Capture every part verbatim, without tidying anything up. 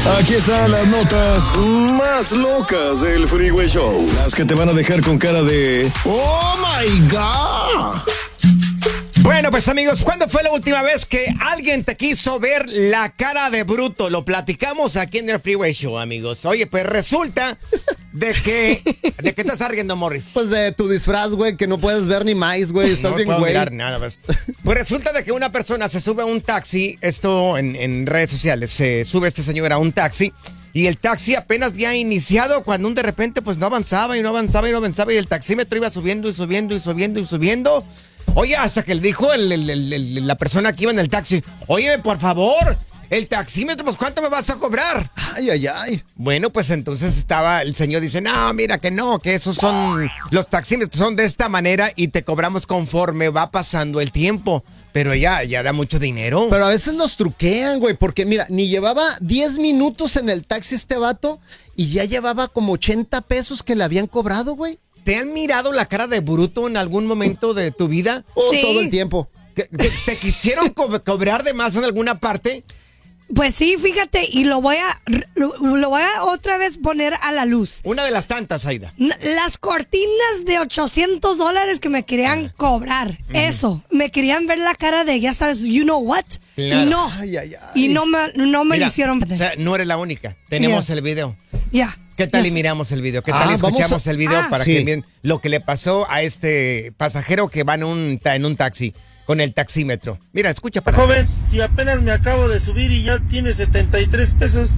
Aquí están las notas más locas del Freeway Show. Las que te van a dejar con cara de ¡Oh, my God! Bueno, pues amigos, ¿cuándo fue la última vez que alguien te quiso ver la cara de bruto? Lo platicamos aquí en el Freeway Show, amigos. Oye, pues resulta de que... ¿De qué estás riendo, Morris? Pues de tu disfraz, güey, que no puedes ver ni más, güey. Estás no bien, puedo güey. mirar nada más. Pues resulta de que una persona se sube a un taxi, esto en, en redes sociales, se sube este señor a un taxi y el taxi apenas había iniciado cuando un de repente pues no avanzaba y no avanzaba y no avanzaba y el taxímetro iba subiendo y subiendo y subiendo y subiendo. Oye, hasta que le dijo el, el, el, el, la persona que iba en el taxi, oye, por favor, el taxímetro, pues ¿cuánto me vas a cobrar? Ay, ay, ay. Bueno, pues entonces estaba, el señor dice, no, mira que no, que esos son, los taxímetros son de esta manera y te cobramos conforme va pasando el tiempo. Pero ya, ya era mucho dinero. Pero a veces los truquean, güey, porque mira, ni llevaba diez minutos en el taxi este vato y ya llevaba como ochenta pesos que le habían cobrado, güey. ¿Te han mirado la cara de bruto en algún momento de tu vida? Oh, Sí. todo el tiempo. ¿Te, te, te quisieron co- cobrar de más en alguna parte? Pues sí, fíjate, y lo voy a lo, lo voy a otra vez poner a la luz. Una de las tantas, Aida. N- Las cortinas de ochocientos dólares que me querían cobrar, eso, me querían ver la cara de, ya sabes, you know what, Claro. y no, Ay, ay, ay. y no me, no me Mira, lo hicieron. O sea, no eres la única. Tenemos Yeah. el video. Ya. ¿Qué tal ya y sé. miramos el video? ¿Qué Ah, tal y vamos escuchamos a- el video Ah. para Sí. que miren lo que le pasó a este pasajero que va en un, ta- en un taxi con el taxímetro? Mira, escucha para Joven, si apenas me acabo de subir y ya tiene setenta y tres pesos,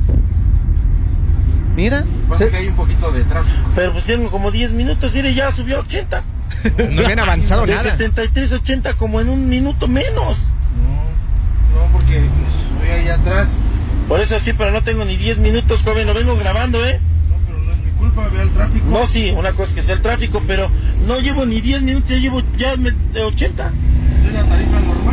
Mira. Pasa se- que hay un poquito de tráfico. pero pues tengo como diez minutos, y ya subió a ochenta. No habían avanzado De nada. setenta y tres a ochenta como en un minuto menos. No, no, porque subí ahí atrás. Por eso sí, pero no tengo ni diez minutos, joven, lo vengo grabando, ¿eh? No, pero no es mi culpa, ve el tráfico. No, sí, una cosa es que sea el tráfico, pero no llevo ni diez minutos, ya llevo ya me- de ochenta. ¿Es la tarifa normal?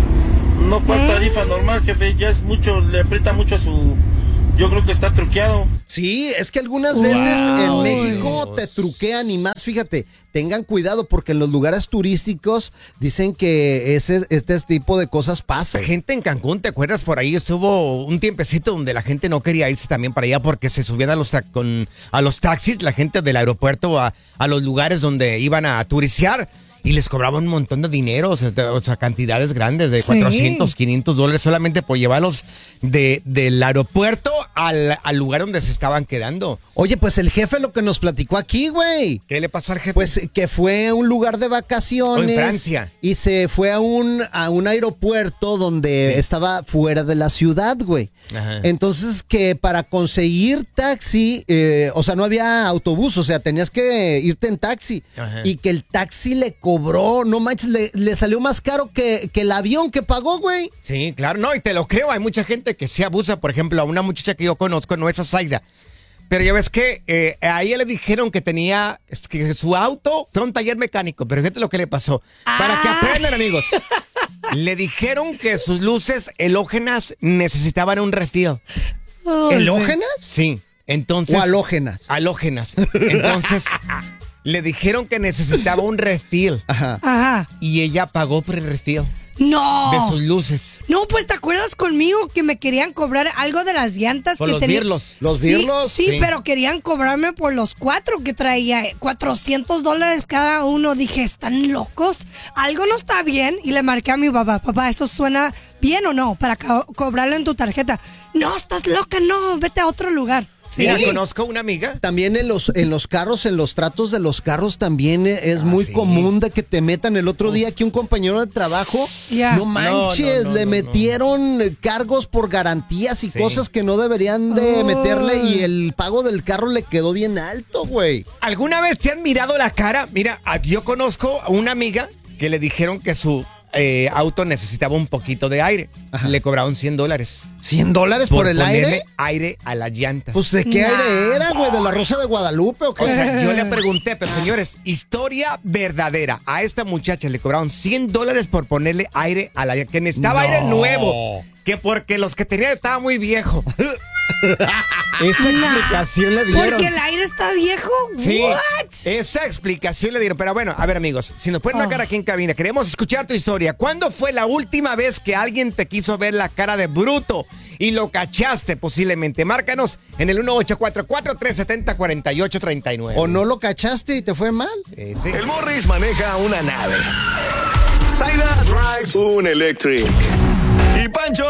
No, ¿cuál tarifa normal, jefe? Ya es mucho, le aprieta mucho a su... Yo creo que está truqueado. Sí, es que algunas veces en México te truquean y más, fíjate, tengan cuidado porque en los lugares turísticos dicen que ese este tipo de cosas pasan. La gente en Cancún, ¿te acuerdas? Por ahí estuvo un tiempecito donde la gente no quería irse también para allá porque se subían a los, ta- con, a los taxis, la gente del aeropuerto, a, a los lugares donde iban a turistear y les cobraban un montón de dinero, o sea, de- o sea, cantidades grandes de Sí. cuatrocientos, quinientos dólares solamente por llevarlos de, del aeropuerto al, al lugar donde se estaban quedando. Oye, pues el jefe lo que nos platicó aquí, güey. ¿Qué le pasó al jefe? Pues que fue a un lugar de vacaciones. O en Francia. Y se fue a un, a un aeropuerto donde Sí. estaba fuera de la ciudad, güey. Ajá. Entonces que para conseguir taxi, eh, o sea, no había autobús, o sea, tenías que irte en taxi. Ajá. Y que el taxi le cobró, no manches, le, le salió más caro que, que el avión que pagó, güey. Sí, claro, no, y te lo creo, hay mucha gente que se abusa, por ejemplo, a una muchacha que yo conozco, no es a Zaida, pero ya ves que eh, a ella le dijeron que tenía, es que su auto fue a un taller mecánico, pero fíjate lo que le pasó, para que Ah. aprendan, amigos, le dijeron que sus luces halógenas necesitaban un refill. Oh, sí. ¿Elógenas? Sí, entonces... ¿O halógenas? Halógenas, entonces le dijeron que necesitaba un refill Ajá. Ajá. y ella pagó por el refill No. de sus luces. No, pues ¿te acuerdas conmigo que me querían cobrar algo de las llantas Por que los tenía? birlos. Los Sí, birlos, Sí, sí. pero querían cobrarme por los cuatro que traía, eh, cuatrocientos dólares cada uno. Dije, ¿están locos? Algo no está bien y le marqué a mi papá, papá, ¿esto suena bien o no? Para co- cobrarlo en tu tarjeta. No, estás loca, no, vete a otro lugar. Sí. Mira, conozco una amiga. También en los, en los carros, en los tratos de los carros también es Ah, muy sí. común de que te metan. El otro día que un compañero de trabajo, Ya. no manches, No, no, no, le no, metieron cargos por garantías y Sí. cosas que no deberían de Oh. meterle y el pago del carro le quedó bien alto, güey. ¿Alguna vez te han mirado la cara? Mira, a- yo conozco a una amiga que le dijeron que su eh, auto necesitaba un poquito de aire. Ajá. Le cobraron cien dólares. ¿cien dólares por, el ponerle aire? aire a las llantas. Pues ¿de qué Nah. aire era, güey? ¿De la Rosa de Guadalupe o qué? O sea, yo le pregunté, pero señores, historia verdadera. A esta muchacha le cobraron cien dólares por ponerle aire a la que necesitaba No. aire nuevo. Que porque los que tenía estaba muy viejo. Esa explicación le dieron. ¿Porque el aire está viejo? Sí, What? esa explicación le dieron. Pero bueno, a ver, amigos, si nos pueden Oh. marcar aquí en cabina, queremos escuchar tu historia. ¿Cuándo fue la última vez que alguien te quiso ver la cara de bruto? y lo cachaste posiblemente. Márcanos en el uno ocho cuatro cuatro, tres siete cero, cuatro ocho tres nueve. ¿O no lo cachaste y te fue mal? Eh, sí. El Morris maneja una nave. Zaida drives un Electric. Y Pancho,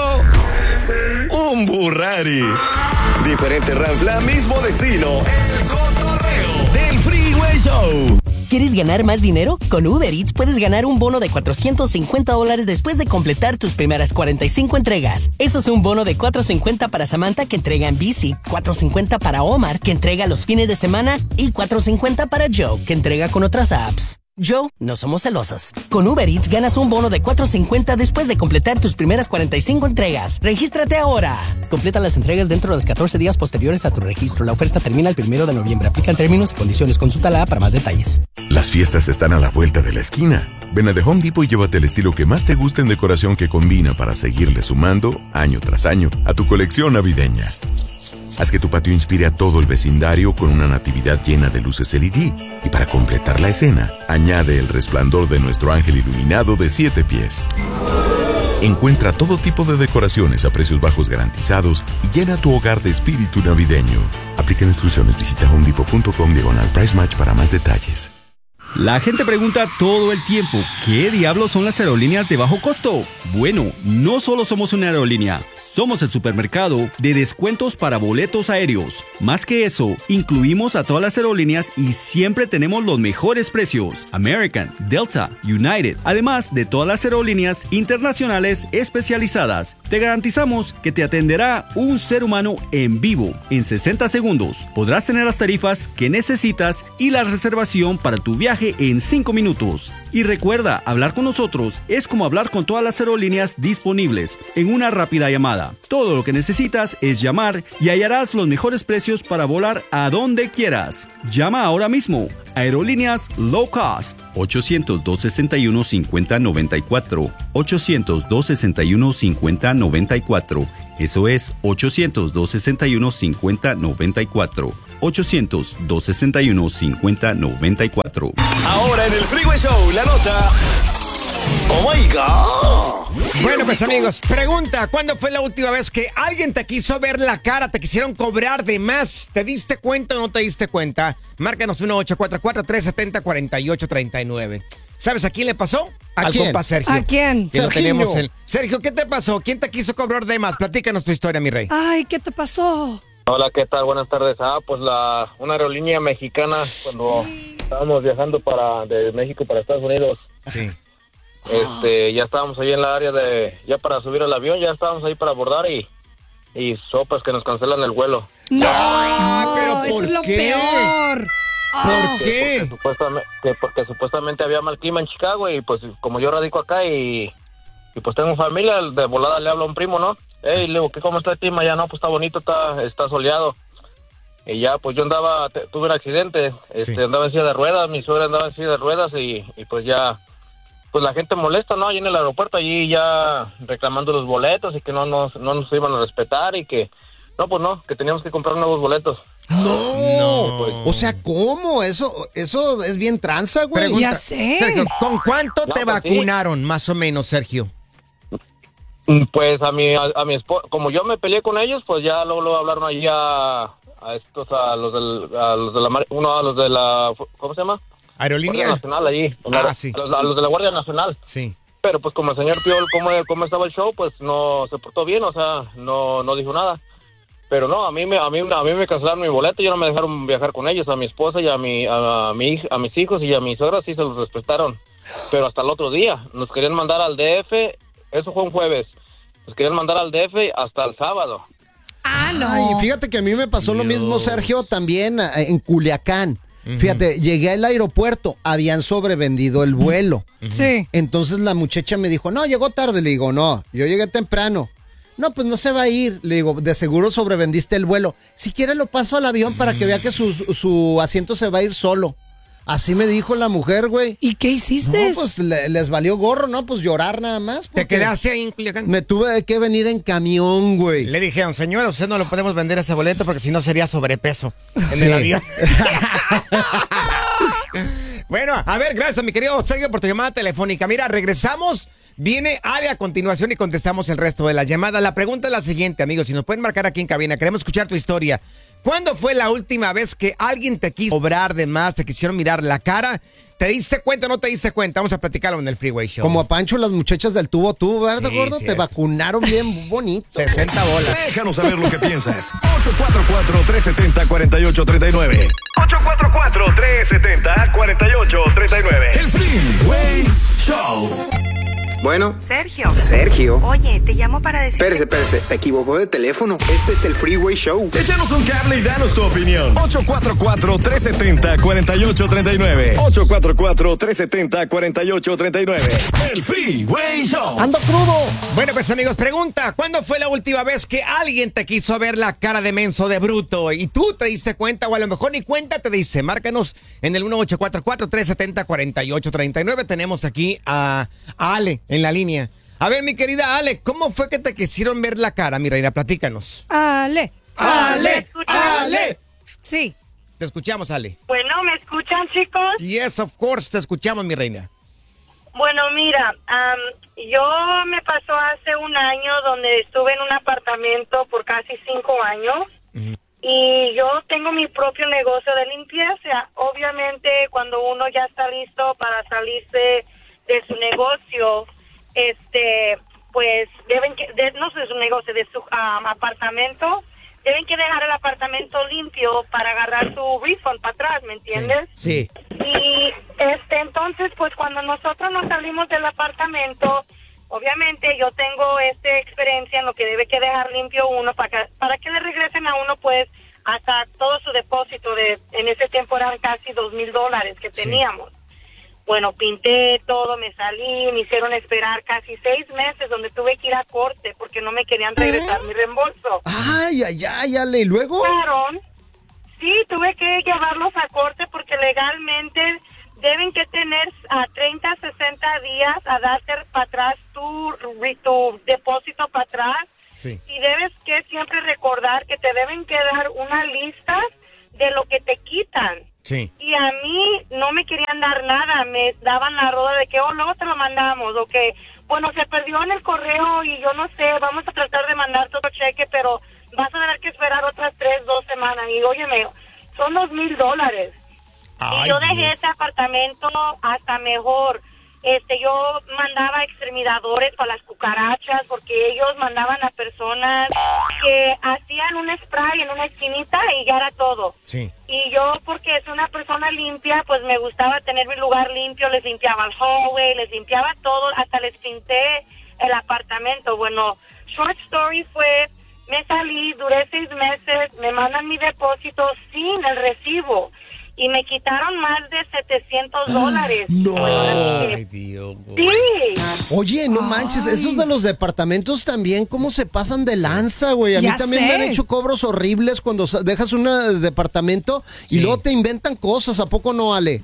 un Burrari. Diferente ranfla, mismo destino. El cotorreo del Freeway Show. ¿Quieres ganar más dinero? Con Uber Eats puedes ganar un bono de cuatrocientos cincuenta dólares después de completar tus primeras cuarenta y cinco entregas. Eso es un bono de cuatrocientos cincuenta para Samantha, que entrega en bici, cuatrocientos cincuenta para Omar, que entrega los fines de semana, y cuatrocientos cincuenta para Joe, que entrega con otras apps. Joe, no somos celosos. Con Uber Eats ganas un bono de cuatrocientos cincuenta después de completar tus primeras cuarenta y cinco entregas. ¡Regístrate ahora! Completa las entregas dentro de los catorce días posteriores a tu registro. La oferta termina el primero de noviembre. Aplican términos y condiciones. Consúltala para más detalles. Las fiestas están a la vuelta de la esquina. Ven a The Home Depot y llévate el estilo que más te gusta en decoración que combina para seguirle sumando, año tras año, a tu colección navideña. Haz que tu patio inspire a todo el vecindario con una natividad llena de luces L E D. Y para completar la escena, añade el resplandor de nuestro ángel iluminado de siete pies. Encuentra todo tipo de decoraciones a precios bajos garantizados y llena tu hogar de espíritu navideño. Aplican instrucciones. Visita homedepot.com diagonal price match para más detalles. La gente pregunta todo el tiempo, ¿qué diablos son las aerolíneas de bajo costo? Bueno, no solo somos una aerolínea, somos el supermercado de descuentos para boletos aéreos. Más que eso, incluimos a todas las aerolíneas y siempre tenemos los mejores precios. American, Delta, United, además de todas las aerolíneas internacionales especializadas. Te garantizamos que te atenderá un ser humano en vivo en sesenta segundos. Podrás tener las tarifas que necesitas y la reservación para tu viaje en cinco minutos. Y recuerda, hablar con nosotros es como hablar con todas las aerolíneas disponibles en una rápida llamada. Todo lo que necesitas es llamar y hallarás los mejores precios para volar a donde quieras. Llama ahora mismo. Aerolíneas Low Cost. ochocientos, dos sesenta y uno, cincuenta noventa y cuatro. ochocientos, dos sesenta y uno, cincuenta noventa y cuatro. Eso es ochocientos, dos sesenta y uno, cincuenta noventa y cuatro. ochocientos, dos sesenta y uno, cincuenta noventa y cuatro. Ahora en el Freeway Show, la nota. ¡Oh my God! Bueno, pues amigos, pregunta, ¿cuándo fue la última vez que alguien te quiso ver la cara, te quisieron cobrar de más? ¿Te diste cuenta o no te diste cuenta? Márcanos uno ocho cuatro cuatro, tres siete cero, cuatro ocho tres nueve. ¿Sabes a quién le pasó? ¿A Al quién? compa Sergio. ¿A quién? Que lo Serginho. tenemos en- Sergio, ¿qué te pasó? ¿Quién te quiso cobrar de más? Platícanos tu historia, mi rey. Ay, ¿qué te pasó? Hola, ¿qué tal? Buenas tardes. Ah, pues la una aerolínea mexicana, cuando estábamos viajando para de México para Estados Unidos, Sí. este, ya estábamos ahí en la área de, ya para subir al avión, ya estábamos ahí para abordar y, y sopas que nos cancelan el vuelo. No, Ah, pero eso ¿por es lo qué? peor. ¿Por Que qué? Porque supuestamente, que porque supuestamente había mal clima en Chicago y pues como yo radico acá y, y pues tengo familia, de volada le hablo a un primo, ¿no? Hey, le digo, ¿qué cómo está el clima? Ya no, pues está bonito, está, está soleado. Y ya, pues yo andaba, te- tuve un accidente, este, Sí. andaba en silla de ruedas, mi suegra andaba en silla de ruedas y, y pues ya, pues la gente molesta, ¿no? Allí en el aeropuerto, allí ya reclamando los boletos y que no nos, no nos iban a respetar y que, no, pues no, que teníamos que comprar nuevos boletos. No. Pues, O sea, ¿cómo? Eso, eso es bien tranza, güey. Pregunta, Ya sé. Sergio, ¿con cuánto No, te pues sí. vacunaron, más o menos, Sergio? Pues a mi, a, a mi esposa, como yo me peleé con ellos, pues ya luego, luego hablaron allí a, a estos, a los del, a los de la, mar- uno a los de la, ¿cómo se llama? Guardia ¿Aerolínea? Nacional allí. Ah, sí. A los, a los de la Guardia Nacional. Sí. Pero pues como el señor Piol, cómo, cómo estaba el show, pues no se portó bien, o sea, no, no dijo nada. Pero no, a mí me, a mí, a mí me cancelaron mi boleto y no me dejaron viajar con ellos, a mi esposa y a mi, a mi, hij- a mis hijos y a mis suegras sí se los respetaron. Pero hasta el otro día, nos querían mandar al D F, eso fue un jueves, nos querían mandar al D F hasta el sábado. Ah, no. Ay, fíjate que a mí me pasó lo mismo, Sergio, también eh, en Culiacán. Fíjate, llegué al aeropuerto, habían sobrevendido el vuelo. Sí. Entonces la muchacha me dijo, no, llegó tarde. Le digo, no, yo llegué temprano. No, pues no se va a ir. Le digo, de seguro sobrevendiste el vuelo. Si quiere lo paso al avión para que vea que su, su asiento se va a ir solo. Así me dijo la mujer, güey. ¿Y qué hiciste? No, pues le- les valió gorro, ¿no? Pues llorar nada más. ¿Te porque quedaste ahí en Culiacán? Me tuve que venir en camión, güey. Le dijeron, señora, usted no lo podemos vender ese boleto porque si no sería sobrepeso en Sí. el avión. Bueno, a ver, gracias mi querido Sergio por tu llamada telefónica. Mira, regresamos Viene Ale a continuación y contestamos el resto de la llamada. La pregunta es la siguiente, amigos. Si nos pueden marcar aquí en cabina, queremos escuchar tu historia. ¿Cuándo fue la última vez que alguien te quiso cobrar de más, te quisieron mirar la cara? ¿Te diste cuenta o no te diste cuenta?Amos a platicarlo en el Freeway Show. Como a Pancho, las muchachas del tubo tú, ¿verdad, Sí, gordo? sí Te es. vacunaron bien bonito. sesenta bolas. Déjanos saber lo que piensas. ocho cuatro cuatro, tres siete cero, cuatro ocho tres nueve. ocho cuatro cuatro, tres siete cero, cuatro ocho tres nueve. El Freeway Show. Bueno. Sergio. Sergio. Oye, te llamo para decir. Espérese, espérese. Se equivocó de teléfono. Este es el Freeway Show. Échanos un cable y danos tu opinión. ocho cuatro cuatro, tres siete cero, cuatro ocho tres nueve. ocho cuatro cuatro, tres siete cero, cuatro ocho tres nueve. El Freeway Show. ¡Ando crudo! Bueno, pues amigos, pregunta, ¿cuándo fue la última vez que alguien te quiso ver la cara de menso, de bruto? Y tú te diste cuenta, o a lo mejor ni cuenta te dice. Márcanos en el uno ocho cuatro cuatro, tres siete cero, cuatro ocho tres nueve. Tenemos aquí a, a Ale en la línea. A ver, mi querida Ale, ¿cómo fue que te quisieron ver la cara? Mi reina, platícanos. Ale. Ale, Ale. Sí. Te escuchamos, Ale. Bueno, ¿me escuchan, chicos? Yes, of course, te escuchamos, mi reina. Bueno, mira, um, yo me pasó hace un año donde estuve en un apartamento por casi cinco años. Uh-huh. Y yo tengo mi propio negocio de limpieza. Obviamente, cuando uno ya está listo para salirse de su negocio, este, pues deben que, de, no de su negocio, de su um, apartamento, deben que dejar el apartamento limpio para agarrar su refund para atrás, ¿me entiendes? Sí. Y este, entonces, pues cuando nosotros nos salimos del apartamento, obviamente yo tengo esta experiencia en lo que debe que dejar limpio uno para que, para que le regresen a uno, pues, hasta todo su depósito de, en ese tiempo eran casi dos mil dólares que teníamos. Sí. Bueno, pinté todo, me salí, me hicieron esperar casi seis meses donde tuve que ir a corte porque no me querían regresar ¿Eh? mi reembolso. Ay, ay, ay, Ale, ¿y luego? Claro, sí, tuve que llevarlos a corte porque legalmente deben que tener a treinta, sesenta días a darte para atrás tu, tu depósito para atrás. Sí. Y debes que siempre recordar que te deben que dar una lista de lo que te quitan. Sí. Y a mí no me querían dar nada, me daban la roda de que, oh, luego te lo mandamos, o que, bueno, se perdió en el correo y yo no sé, vamos a tratar de mandar todo cheque, pero vas a tener que esperar otras tres, dos semanas. Y óyeme, son dos mil dólares. Y yo dejé Dios. ese apartamento hasta mejor. Este, yo mandaba exterminadores para las cucarachas porque ellos mandaban a personas que hacían un spray en una esquinita y ya era todo. Sí. Y yo, porque es una persona limpia, pues me gustaba tener mi lugar limpio, les limpiaba el hallway, les limpiaba todo, hasta les pinté el apartamento. Bueno, short story fue, me salí, duré seis meses, me mandan mi depósito sin el recibo. Y me quitaron más de setecientos dólares. No. Ay, Dios. Sí. Oye, no manches, Ay. esos de los departamentos también, ¿cómo se pasan de lanza, güey? A ya mí también sé. me han hecho cobros horribles cuando dejas un departamento y sí. luego te inventan cosas, ¿a poco no, Ale?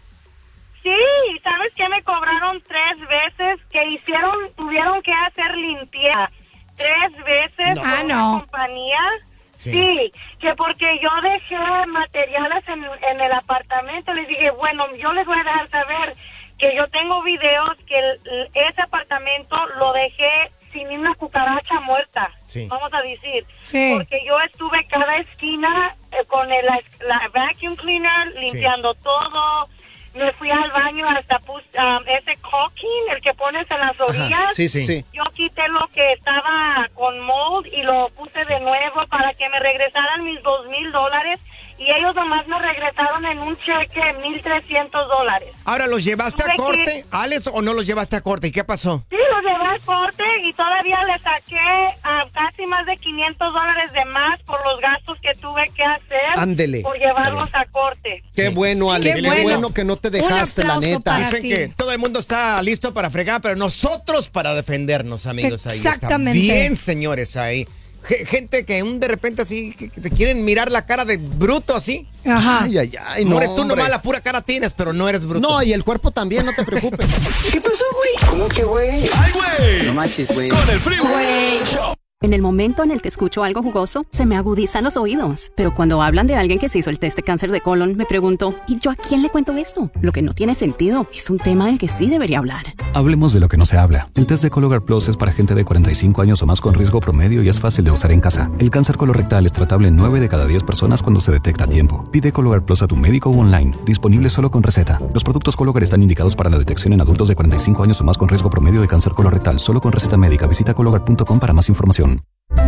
Sí, ¿sabes qué? Me cobraron tres veces que hicieron, tuvieron que hacer limpieza. Tres veces no. con ah, una no. compañía. Sí. Sí, que porque yo dejé materiales en, en el apartamento, les dije, bueno, yo les voy a dejar saber que yo tengo videos que el, ese apartamento lo dejé sin una cucaracha muerta, sí. vamos a decir, sí. porque yo estuve cada esquina eh, con el la vacuum cleaner limpiando sí. todo. Me fui al baño hasta puse um, ese caulking, el que pones en las orillas. Ajá, sí, sí, sí. Yo quité lo que estaba con mold y lo puse de nuevo para que me regresaran mis dos mil dólares. Y ellos nomás me regresaron en un cheque de mil trescientos dólares. Ahora, ¿los llevaste Tuve a corte, que... Alex, o no los llevaste a corte? ¿Y qué pasó? Sí, los llevé a corte y todavía le saqué uh, casi más de quinientos dólares de más por los gastos que tuve que hacer. Ándele. Por llevarlos a corte. Qué sí. bueno, Ale, qué qué bueno. bueno que no te dejaste, la neta. Dicen ti. que todo el mundo está listo para fregar, pero nosotros para defendernos, amigos. Ahí Exactamente. Están bien, señores, ahí. Gente que un de repente así, que te quieren mirar la cara de bruto así. Ajá. Ay, ay, ay, no, Amores, tú hombre. nomás la pura cara tienes, pero no eres bruto. No, y el cuerpo también, no te preocupes. ¿Qué pasó, güey? ¿Cómo que, güey? ¡Ay, güey! No manches, güey. Con el Freeway Show. En el momento en el que escucho algo jugoso, se me agudizan los oídos. Pero cuando hablan de alguien que se hizo el test de cáncer de colon, me pregunto, ¿y yo a quién le cuento esto? Lo que no tiene sentido es un tema del que sí debería hablar. Hablemos de lo que no se habla. El test de Cologuard Plus es para gente de cuarenta y cinco años o más con riesgo promedio y es fácil de usar en casa. El cáncer colorectal es tratable en nueve de cada diez personas cuando se detecta a tiempo. Pide Cologuard Plus a tu médico o online. Disponible solo con receta. Los productos Cologuard están indicados para la detección en adultos de cuarenta y cinco años o más con riesgo promedio de cáncer colorectal. Solo con receta médica. Visita cologuard punto com para más información.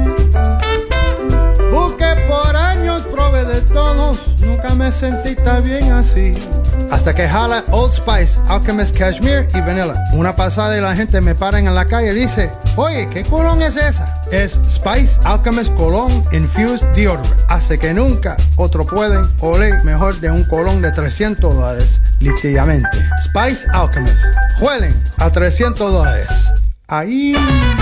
Busqué por años, probé de todos, nunca me sentí tan bien así. Hasta que jala Old Spice, Alchemist Cashmere y Vanilla. Una pasada y la gente me paran en la calle y dice, oye, ¿qué colón es esa? Es Spice Alchemist Cologne Infused Deodorant. Hace que nunca otro pueden oler mejor de un colón de trescientos dólares, literalmente. Spice Alchemist. Huelen a trescientos dólares. Ahí...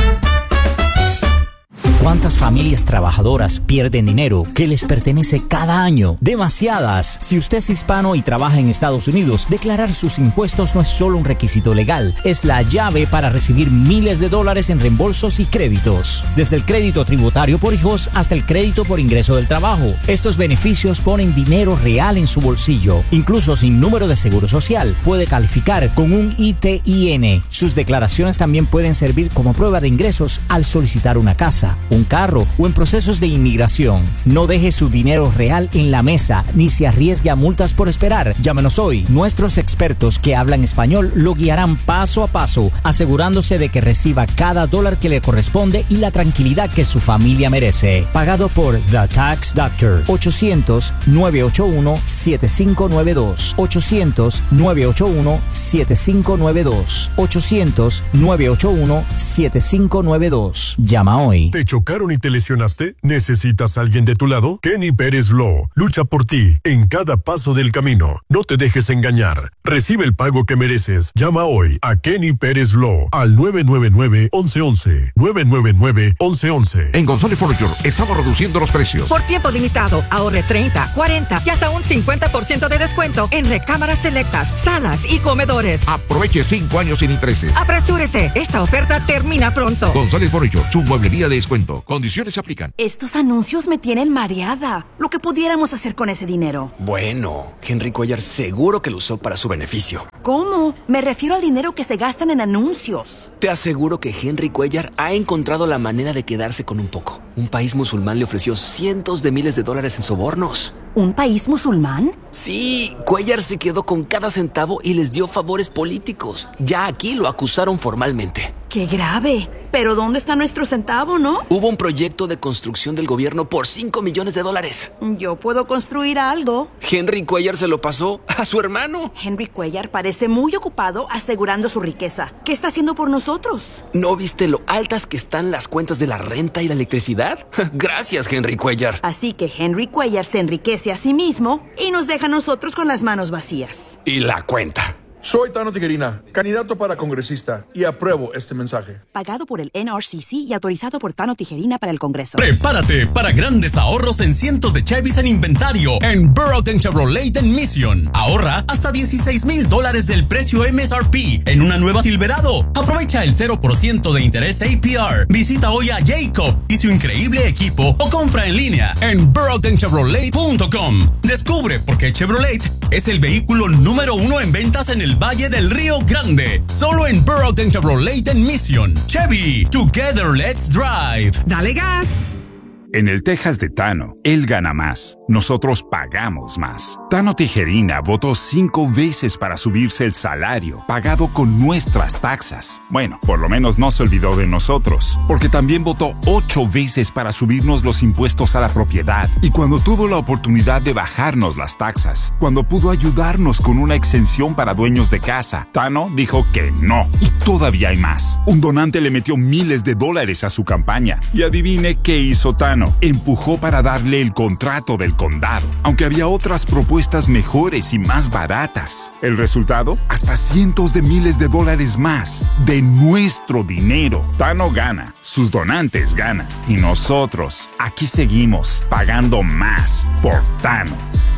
¿Cuántas familias trabajadoras pierden dinero que les pertenece cada año? Demasiadas. Si usted es hispano y trabaja en Estados Unidos, declarar sus impuestos no es solo un requisito legal, es la llave para recibir miles de dólares en reembolsos y créditos. Desde el crédito tributario por hijos hasta el crédito por ingreso del trabajo. Estos beneficios ponen dinero real en su bolsillo. Incluso sin número de seguro social, puede calificar con un I T I N. Sus declaraciones también pueden servir como prueba de ingresos al solicitar una casa, un carro o en procesos de inmigración. No deje su dinero real en la mesa ni se arriesgue a multas por esperar. Llámenos hoy. Nuestros expertos que hablan español lo guiarán paso a paso, asegurándose de que reciba cada dólar que le corresponde y la tranquilidad que su familia merece. Pagado por The Tax Doctor. ochocientos, nueve ocho uno, siete cinco nueve dos. ochocientos, nueve ocho uno, siete cinco nueve dos. ochocientos, nueve ocho uno, siete cinco nueve dos. Llama hoy. ¿Te chocaron y te lesionaste? ¿Necesitas a alguien de tu lado? Kenny Pérez Law lucha por ti en cada paso del camino. No te dejes engañar. Recibe el pago que mereces. Llama hoy a Kenny Pérez Law al nueve nueve nueve, once once. nueve nueve nueve, once once. En González Furniture estamos reduciendo los precios. Por tiempo limitado, ahorre treinta, cuarenta y hasta un cincuenta por ciento de descuento en recámaras selectas, salas y comedores. Aproveche cinco años sin intereses. Apresúrese, esta oferta termina pronto. González Furniture, su mueblería de descuento. Condiciones se aplican. Estos anuncios me tienen mareada. Lo que pudiéramos hacer con ese dinero. Bueno, Henry Cuellar seguro que lo usó para su beneficio. ¿Cómo? Me refiero al dinero que se gastan en anuncios. Te aseguro que Henry Cuellar ha encontrado la manera de quedarse con un poco. Un país musulmán le ofreció cientos de miles de dólares en sobornos. ¿Un país musulmán? Sí, Cuellar se quedó con cada centavo y les dio favores políticos. Ya aquí lo acusaron formalmente. ¡Qué grave! Pero ¿dónde está nuestro centavo, no? Hubo un proyecto de construcción del gobierno por cinco millones de dólares. Yo puedo construir algo. Henry Cuellar se lo pasó a su hermano. Henry Cuellar parece muy ocupado asegurando su riqueza. ¿Qué está haciendo por nosotros? ¿No viste lo altas que están las cuentas de la renta y la electricidad? Gracias, Henry Cuellar. Así que Henry Cuellar se enriquece a sí mismo y nos deja a nosotros con las manos vacías. Y la cuenta. Soy Tano Tijerina, candidato para congresista, y apruebo este mensaje. Pagado por el N R C C y autorizado por Tano Tijerina para el Congreso. Prepárate para grandes ahorros en cientos de Chevys en inventario en Burroughs Chevrolet en Mission. Ahorra hasta dieciséis mil dólares del precio M S R P en una nueva Silverado. Aprovecha el cero por ciento de interés A P R. Visita hoy a Jacob y su increíble equipo o compra en línea en burroughs chevrolet punto com. Descubre por qué Chevrolet es el vehículo número uno en ventas en el Valle del Río Grande. Solo en Burroughs Chevrolet en Mission. Chevy, together let's drive. Dale gas. En el Texas de Tano, él gana más. Nosotros pagamos más. Tano Tijerina votó cinco veces para subirse el salario, pagado con nuestras taxas. Bueno, por lo menos no se olvidó de nosotros, porque también votó ocho veces para subirnos los impuestos a la propiedad. Y cuando tuvo la oportunidad de bajarnos las taxas, cuando pudo ayudarnos con una exención para dueños de casa, Tano dijo que no. Y todavía hay más. Un donante le metió miles de dólares a su campaña. Y adivine qué hizo Tano. Empujó para darle el contrato del condado, aunque había otras propuestas mejores y más baratas. El resultado, hasta cientos de miles de dólares más de nuestro dinero. Tano gana, sus donantes ganan y nosotros aquí seguimos pagando más por Tano.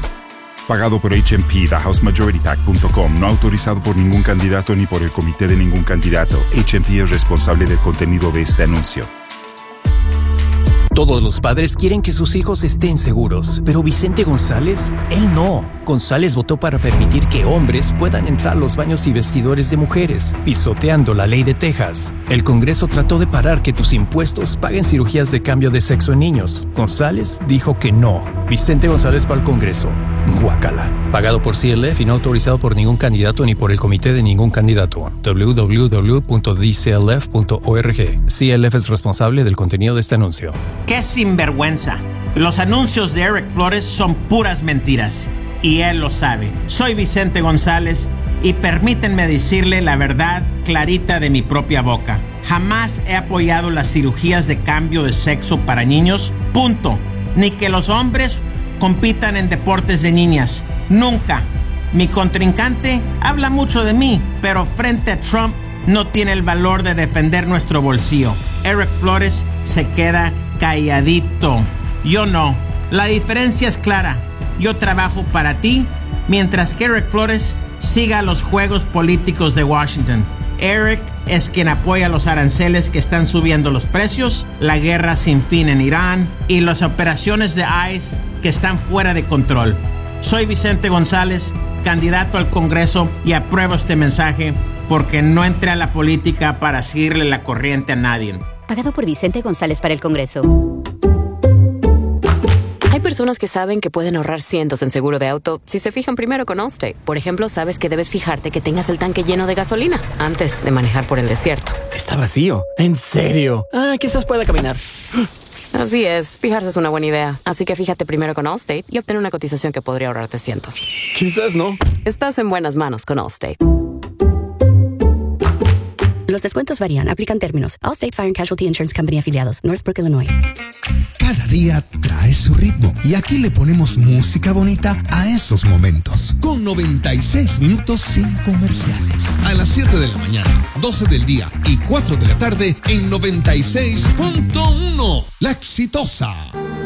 Pagado por H M P, the house majority pac punto com, no autorizado por ningún candidato ni por el comité de ningún candidato. H M P es responsable del contenido de este anuncio. Todos los padres quieren que sus hijos estén seguros, pero Vicente González, él no. González votó para permitir que hombres puedan entrar a los baños y vestidores de mujeres, pisoteando la ley de Texas. El Congreso trató de parar que tus impuestos paguen cirugías de cambio de sexo en niños. González dijo que no. Vicente González para el Congreso. Guácala. Pagado por C L F y no autorizado por ningún candidato ni por el comité de ningún candidato. doble u doble u doble u punto d c l f punto org. C L F es responsable del contenido de este anuncio. ¡Qué sinvergüenza! Los anuncios de Eric Flores son puras mentiras. Y él lo sabe. Soy Vicente González y permítanme decirle la verdad clarita de mi propia boca. Jamás he apoyado las cirugías de cambio de sexo para niños. Punto. Ni que los hombres compitan en deportes de niñas. Nunca. Mi contrincante habla mucho de mí, pero frente a Trump no tiene el valor de defender nuestro bolsillo. Eric Flores se queda calladito. Yo no. La diferencia es clara. Yo trabajo para ti, mientras que Eric Flores siga los juegos políticos de Washington. Eric es quien apoya los aranceles que están subiendo los precios, la guerra sin fin en Irán y las operaciones de ICE que están fuera de control. Soy Vicente González, candidato al Congreso, y apruebo este mensaje porque no entré a la política para seguirle la corriente a nadie. Pagado por Vicente González para el Congreso. Hay personas que saben que pueden ahorrar cientos en seguro de auto si se fijan primero con Allstate. Por ejemplo, sabes que debes fijarte que tengas el tanque lleno de gasolina antes de manejar por el desierto. Está vacío. ¿En serio? Ah, quizás pueda caminar. Así es, fijarse es una buena idea. Así que fíjate primero con Allstate y obtén una cotización que podría ahorrarte cientos. Quizás no. Estás en buenas manos con Allstate. Los descuentos varían, aplican términos. Allstate Fire and Casualty Insurance Company afiliados, Northbrook, Illinois. Cada día trae su ritmo y aquí le ponemos música bonita a esos momentos. Con noventa y seis minutos sin comerciales. A las siete de la mañana, doce del día y cuatro de la tarde en noventa y seis punto uno. La Exitosa.